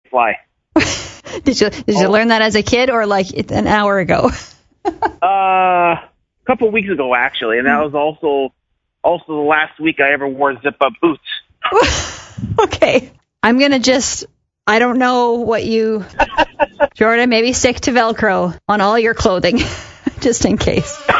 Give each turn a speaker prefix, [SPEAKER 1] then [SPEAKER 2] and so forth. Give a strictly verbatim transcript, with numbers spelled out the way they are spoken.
[SPEAKER 1] fly.
[SPEAKER 2] did you did you
[SPEAKER 1] oh.
[SPEAKER 2] learn that as a kid or like an hour ago?
[SPEAKER 1] uh, a couple of weeks ago, actually, and that was also also the last week I ever wore zip-up boots.
[SPEAKER 2] Okay. I'm going to just, I don't know what you, Jordan, maybe stick to Velcro on all your clothing, just in case.